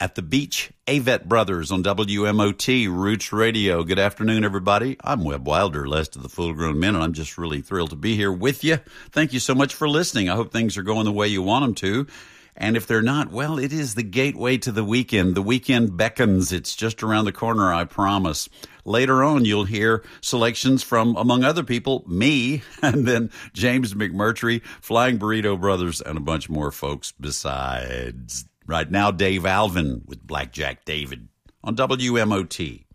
at the beach. Avett Brothers on WMOT Roots Radio. Good afternoon, everybody. I'm Webb Wilder, last of the Full Grown Men, and I'm just really thrilled to be here with you. Thank you so much for listening. I hope things are going the way you want them to. And if they're not, well, it is the gateway to the weekend. The weekend beckons. It's just around the corner, I promise. Later on, you'll hear selections from, among other people, me, and then James McMurtry, Flying Burrito Brothers, and a bunch more folks besides. Right now, Dave Alvin with Blackjack David on WMOT.